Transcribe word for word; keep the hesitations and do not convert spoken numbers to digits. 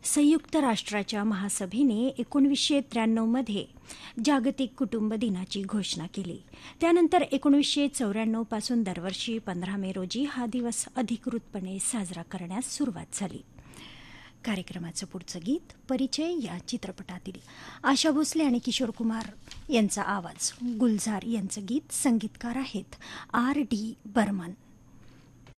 संयुक्त राष्ट्राच्या महासभेने एकोणीसशे त्र्याण्णवमध्ये जागतिक कुटुंब दिनाची घोषणा केली. त्यानंतर एकोणीसशे चौऱ्याण्णव पासून दरवर्षी पंधरा मे रोजी हा दिवस अधिकृतपणे साजरा करण्यास सुरुवात झाली. कार्यक्रमाचं पुढचं गीत परिचय या चित्रपटातील आशा भोसले आणि किशोर कुमार यांचा आवाज, गुलजार यांचं गीत, संगीतकार आहेत आर डी बर्मन.